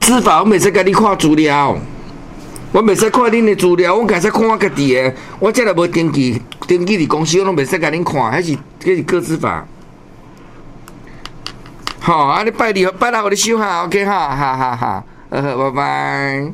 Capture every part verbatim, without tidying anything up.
资法，我袂使甲你看资料，我袂使看恁的资料，我敢使看我家己的，我这个无登记，登记伫公司，我拢袂使甲恁看，迄是迄是个资法。好，啊，你拜六拜六互你收哈 ，OK 哈，哈哈哈，好，拜拜。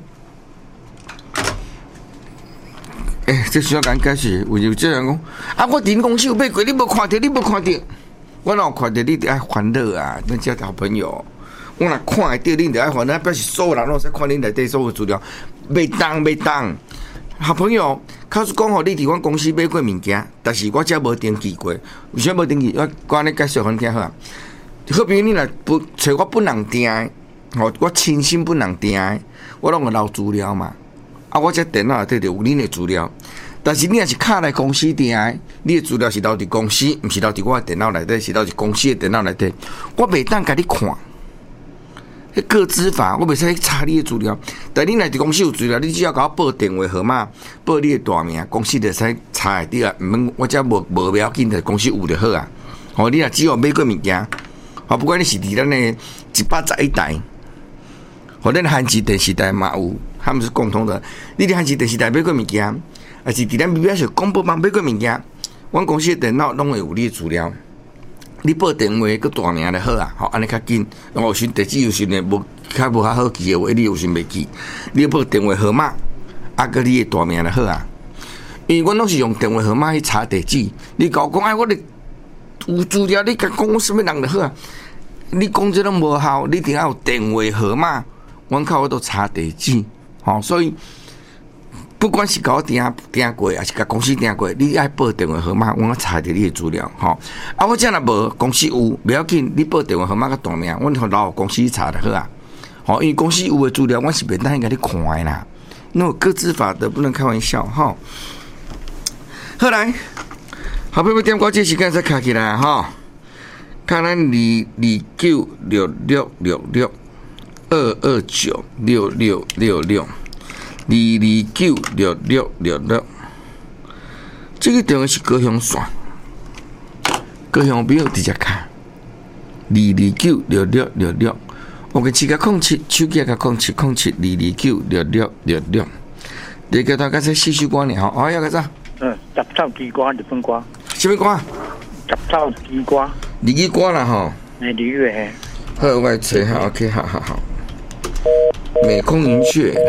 诶、欸，这需要赶解释，有有这人讲，啊，我伫公司有买过，你无看到，你无看到，我若有看到，你得爱烦恼啊，恁这好朋友。我若看会到恁就爱烦恼，表示所有人拢使看恁内底所有资料，袂当袂当。好朋友，假使讲吼，你伫阮公司买过物件，但是我遮无登记过，为啥无登记？我我安尼介绍互恁听好啊。好比你若不找我本人订的，吼，我亲身本人订的，我拢有留资料嘛。啊，我这电脑内底就有恁的资料，但是你若是卡来公司订的，你的资料是留伫公司，毋是留伫我的电脑内底，是留伫公司的电脑内底。我袂当甲你看，迄个资法我袂使查你的资料。但你若伫公司有资料，你只要甲我报电话号码，报你的大名，公司就使查会到啊。毋免我遮无无不要紧的，公司有就好啊。吼，你若只要买过物件，吼，不管你是伫咱的一百十一台，吼，咱汉字电视台嘛有。他们是共同的。你伫汉字电视台买过物件，还是伫咱咪表示广播网买过物件，阮公司的电脑拢会有你的资料。你报电话个大名就好啊，好安尼较紧。我寻地址有寻的无较无较好记的话，你有寻袂记。你要报电话号码，啊个你的大名就好啊。因为阮拢是用电话号码去查地址。你甲我讲，哎，我哋有资料，你甲讲我什么人就好啊。你讲这拢无效，你一定要有电话号码，阮靠我都查地址。吼、哦，所以不管是甲我订订过，还是甲公司订过，你爱报电话号码，我查着你的资料。吼、哦，啊，我这若无公司有，不要紧，你报电话号码甲大名，阮互留公司查就好啊。吼、哦，因为公司有的资料，我是袂当甲你看的啦。那个资法的不能开玩笑，吼、哦。后来，后尾要点歌，这时间才卡起来，吼、哦。看咱二二九六六六六。二二九六六六六，二二九六六六六，这个电话是高雄线，高雄朋友直接卡，二二九六六六六，我个七个空七，手机个空七空七，二二九六六六六，你叫他个在四首歌呢？吼，哦，要个啥？ 嗯，十首鸡歌，日本歌。 什么歌？ 十首鸡歌。 日语歌啦，吼。 哎，日语诶。 好，我来找哈 ，OK， 好好好。美空云雀啦，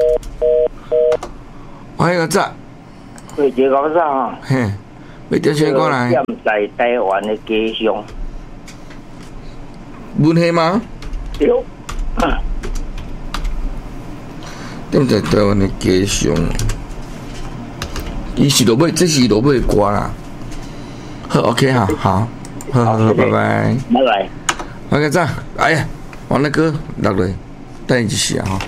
我迄个咋？ 对，这个啥哈？ 嘿，要点啥过来？ 站在台湾的街上。 文黑吗？ 对。 站在台湾的街上，伊是落尾，这是落尾的歌啦。好 ，OK 哈，好，好好好，拜拜。 拜拜。 我个咋？哎呀，王大哥落来。等一下哈，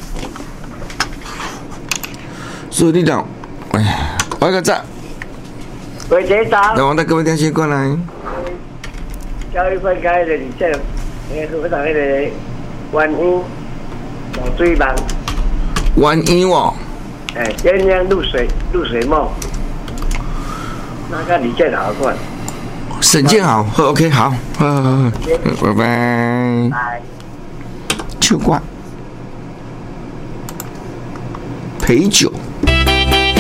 所以你讲，哎呀，我个赞， 喂，队长， 来，王大哥，我电视过来。 教育分开的，你这，那个上那个观音小水梦， 观音哦， 哎，鸳鸯露水露水梦，那个李建豪看， 沈建豪，好 ，OK， 好，好好好，拜拜。 拜。 秋瓜。陪酒。